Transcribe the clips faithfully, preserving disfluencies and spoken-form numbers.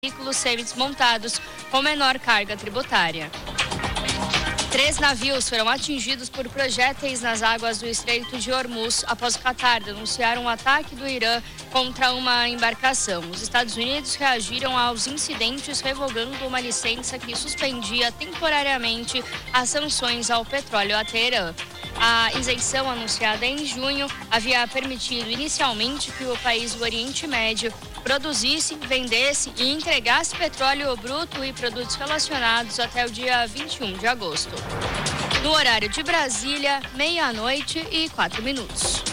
veículos semi-desmontados com menor carga tributária. Três navios foram atingidos por projéteis nas águas do Estreito de Hormuz após o Qatar denunciar um ataque do Irã contra uma embarcação. Os Estados Unidos reagiram aos incidentes revogando uma licença que suspendia temporariamente as sanções ao petróleo a Teherã. A isenção anunciada em junho havia permitido inicialmente que o país do Oriente Médio produzisse, vendesse e entregasse petróleo bruto e produtos relacionados até o dia vinte e um de agosto. No horário de Brasília, meia-noite e quatro minutos.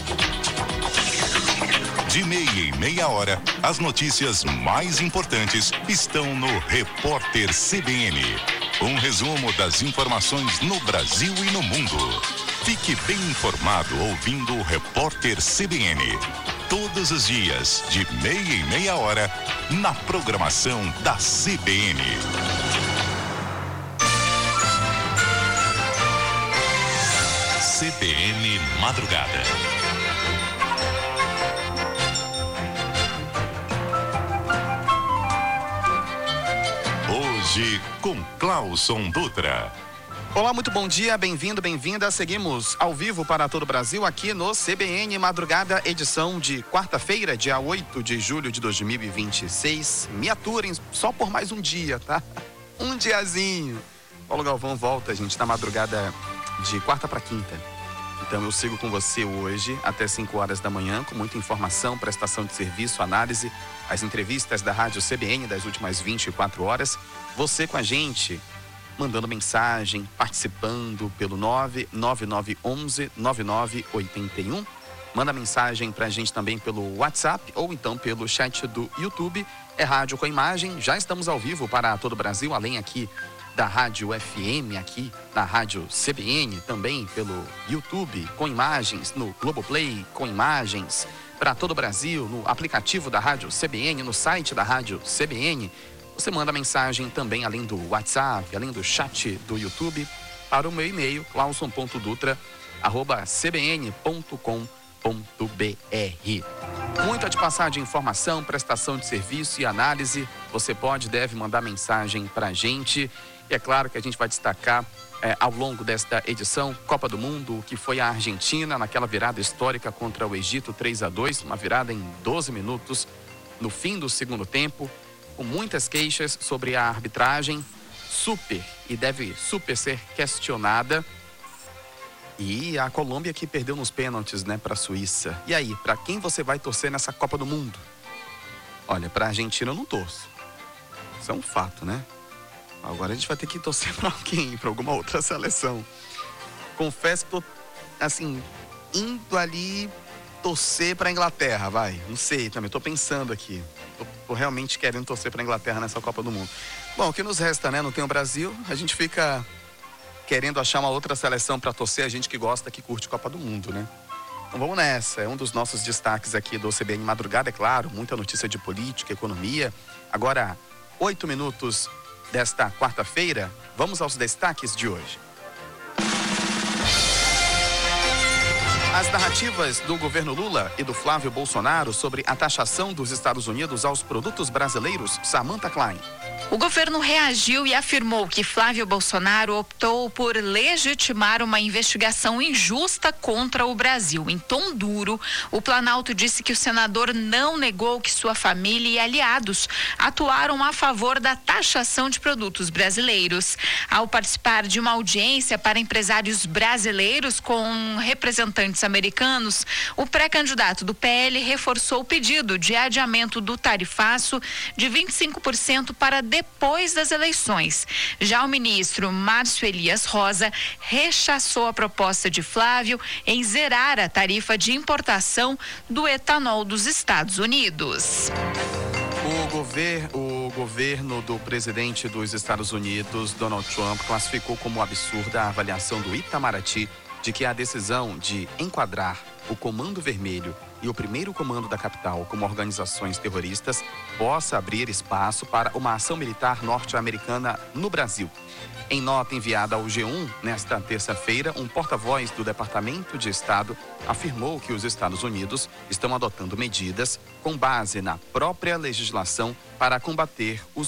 De meia em meia hora, as notícias mais importantes estão no Repórter C B N. Um resumo das informações no Brasil e no mundo. Fique bem informado ouvindo o Repórter C B N. Todos os dias, de meia em meia hora, na programação da C B N. C B N Madrugada. Hoje com Clauson Dutra. Olá, muito bom dia, bem-vindo, bem-vinda. Seguimos ao vivo para todo o Brasil aqui no C B N Madrugada, edição de quarta-feira, dia oito de julho de dois mil e vinte e seis. Me aturem só por mais um dia, tá? Um diazinho. Paulo Galvão volta, gente, na madrugada de quarta para quinta. Então eu sigo com você hoje até cinco horas da manhã, com muita informação, prestação de serviço, análise, as entrevistas da Rádio C B N das últimas vinte e quatro horas. Você com a gente, mandando mensagem, participando pelo nove nove nove um um nove nove oito um. Manda mensagem pra gente também pelo WhatsApp ou então pelo chat do YouTube. É rádio com imagem, já estamos ao vivo para todo o Brasil, além aqui da Rádio F M, aqui na Rádio C B N, também pelo YouTube, com imagens, no Globoplay, com imagens, para todo o Brasil, no aplicativo da Rádio C B N, no site da Rádio C B N. Você manda mensagem também, além do WhatsApp, além do chat do YouTube, para o meu e-mail, clauson ponto dutra arroba c b n ponto com ponto b r. Muito a te passar de informação, prestação de serviço e análise. Você pode e deve mandar mensagem para a gente. E é claro que a gente vai destacar é, ao longo desta edição Copa do Mundo, que foi a Argentina naquela virada histórica contra o Egito três a dois, uma virada em doze minutos no fim do segundo tempo, com muitas queixas sobre a arbitragem, super, e deve super ser questionada. E a Colômbia que perdeu nos pênaltis, né, para a Suíça. E aí, para quem você vai torcer nessa Copa do Mundo? Olha, para a Argentina eu não torço. Isso é um fato, né? Agora a gente vai ter que torcer para alguém, para alguma outra seleção. Confesso que tô, assim, indo ali torcer para a Inglaterra, vai. Não sei também, tô pensando aqui. Tô, tô realmente querendo torcer para a Inglaterra nessa Copa do Mundo. Bom, o que nos resta, né? Não tem o Brasil, a gente fica querendo achar uma outra seleção para torcer, a gente que gosta, que curte Copa do Mundo, né? Então vamos nessa, é um dos nossos destaques aqui do C B N Madrugada, é claro, muita notícia de política, economia. Agora, oito minutos desta quarta-feira, vamos aos destaques de hoje. As narrativas do governo Lula e do Flávio Bolsonaro sobre a taxação dos Estados Unidos aos produtos brasileiros, Samantha Klein. O governo reagiu e afirmou que Flávio Bolsonaro optou por legitimar uma investigação injusta contra o Brasil. Em tom duro, o Planalto disse que o senador não negou que sua família e aliados atuaram a favor da taxação de produtos brasileiros. Ao participar de uma audiência para empresários brasileiros com representantes americanos, o pré-candidato do P L reforçou o pedido de adiamento do tarifaço de vinte e cinco por cento para depois das eleições. Já o ministro Márcio Elias Rosa rechaçou a proposta de Flávio em zerar a tarifa de importação do etanol dos Estados Unidos. O, gover, o governo do presidente dos Estados Unidos, Donald Trump, classificou como absurda a avaliação do Itamaraty de que a decisão de enquadrar o Comando Vermelho e o primeiro comando da capital como organizações terroristas possa abrir espaço para uma ação militar norte-americana no Brasil. Em nota enviada ao G um, nesta terça-feira, um porta-voz do Departamento de Estado afirmou que os Estados Unidos estão adotando medidas com base na própria legislação para combater os